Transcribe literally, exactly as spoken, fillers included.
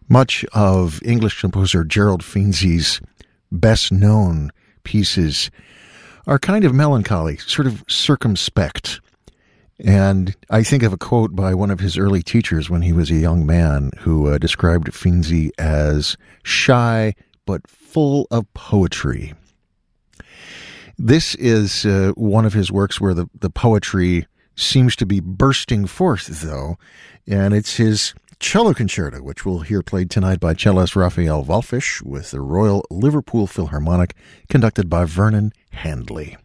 Much of English composer Gerald Finzi's best-known pieces are kind of melancholy, sort of circumspect. And I think of a quote by one of his early teachers when he was a young man who uh, described Finzi as shy but full of poetry. This is uh, one of his works where the, the poetry seems to be bursting forth, though, and it's his cello concerto, which we'll hear played tonight by cellist Raphael Wallfisch with the Royal Liverpool Philharmonic, conducted by Vernon Handley.